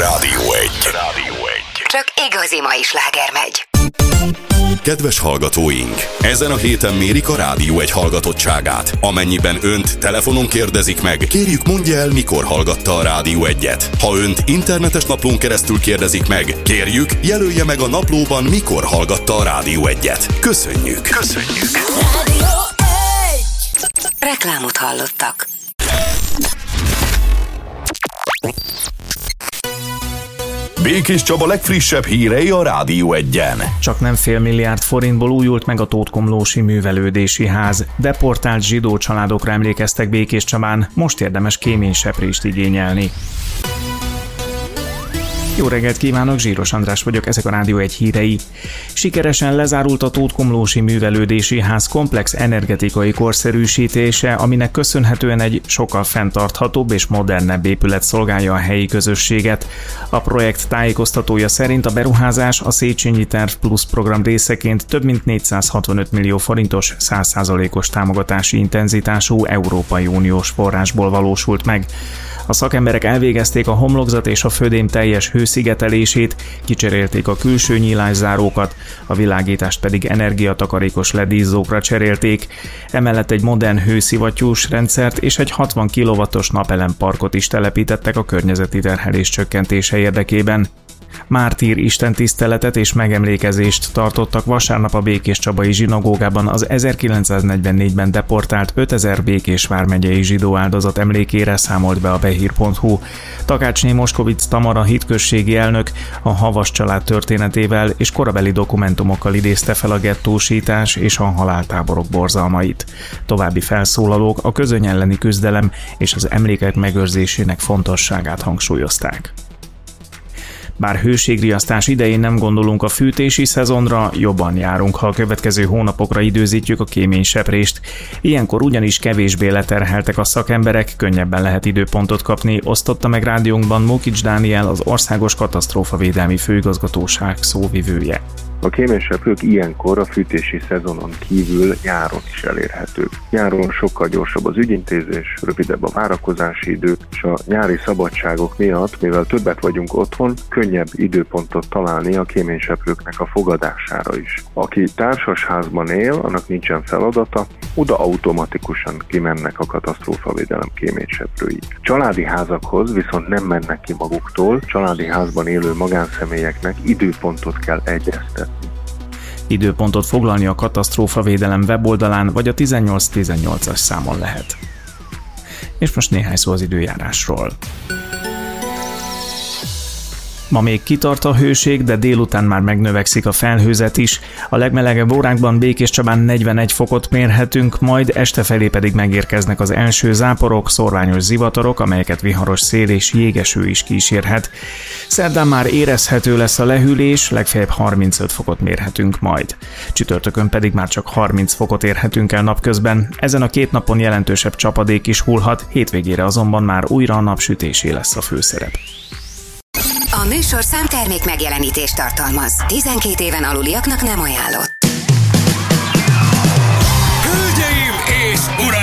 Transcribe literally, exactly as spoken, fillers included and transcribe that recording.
Rádió egy. Rádió egy. Csak igazi mai sláger megy. Kedves hallgatóink! Ezen a héten mérik a Rádió egy hallgatottságát. Amennyiben önt telefonon kérdezik meg, kérjük mondja el, mikor hallgatta a Rádió egyet. Ha önt internetes naplón keresztül kérdezik meg, kérjük jelölje meg a naplóban, mikor hallgatta a Rádió egyet. Köszönjük! Köszönjük! Rádió egy. Reklámot hallottak. Békés Csaba legfrissebb hírei a Rádió egyen. Csak nem fél milliárd forintból újult meg a Tótkomlósi Művelődési Ház. Deportált zsidó családokra emlékeztek Békés Csabán, most érdemes kéményseprést igényelni. Jó reggelt kívánok, Zsíros András vagyok, ezek a Rádió egy hírei. Sikeresen lezárult a Tótkomlósi Művelődési Ház komplex energetikai korszerűsítése, aminek köszönhetően egy sokkal fenntarthatóbb és modernebb épület szolgálja a helyi közösséget. A projekt tájékoztatója szerint a beruházás a Széchenyi Terv Plus program részeként több mint négyszázhatvanöt millió forintos, száz százalékos támogatási intenzitású Európai Uniós forrásból valósult meg. A szakemberek elvégezték a homlokzat és a födém teljes hőszigetelését, kicserélték a külső nyílászárókat, a világítást pedig energiatakarékos ledízzókra cserélték, emellett egy modern hőszivattyús rendszert és egy hatvan kilowattos napelemparkot is telepítettek a környezeti terhelés csökkentése érdekében. Mártír istentiszteletet és megemlékezést tartottak vasárnap a Békéscsabai zsinagógában az ezerkilencszáznegyvennégyben deportált ötezer Békés vármegyei zsidó áldozat emlékére, számolt be a behír pont hu. Takácsné Moskovic Tamara hitközségi elnök a Havas család történetével és korabeli dokumentumokkal idézte fel a gettósítás és a haláltáborok borzalmait. További felszólalók a közöny elleni küzdelem és az emlékek megőrzésének fontosságát hangsúlyozták. Bár hőségriasztás idején nem gondolunk a fűtési szezonra, jobban járunk, ha a következő hónapokra időzítjük a kéményseprést. Ilyenkor ugyanis kevésbé leterheltek a szakemberek, könnyebben lehet időpontot kapni, osztotta meg rádiónkban Mókics Dániel, az Országos Katasztrófavédelmi Főigazgatóság szóvivője. A kéményseprők ilyenkor a fűtési szezonon kívül nyáron is elérhetők. Nyáron sokkal gyorsabb az ügyintézés, rövidebb a várakozási idő, és a nyári szabadságok miatt, mivel többet vagyunk otthon, könnyebb időpontot találni a kéményseprőknek a fogadására is. Aki társasházban él, annak nincsen feladata, oda automatikusan kimennek a katasztrófavédelem kéményseprői. Családi házakhoz viszont nem mennek ki maguktól, családi házban élő magánszemélyeknek időpontot kell egyeztetni. Időpontot foglalni a katasztrófavédelem weboldalán vagy a tizennyolc tizennyolcas számon lehet. És most néhány szó az időjárásról. Ma még kitart a hőség, de délután már megnövekszik a felhőzet is. A legmelegebb órákban Békéscsabán negyvenegy fokot mérhetünk, majd este felé pedig megérkeznek az első záporok, szorványos zivatarok, amelyeket viharos szél és jégeső is kísérhet. Szerdán már érezhető lesz a lehűlés, legfeljebb harmincöt fokot mérhetünk majd. Csütörtökön pedig már csak harminc fokot érhetünk el napközben. Ezen a két napon jelentősebb csapadék is hullhat, hétvégére azonban már újra a napsütésé lesz a főszerep. A műsor számtermék megjelenítést tartalmaz. tizenkét éven aluliaknak nem ajánlott. Hölgyeim és uraim!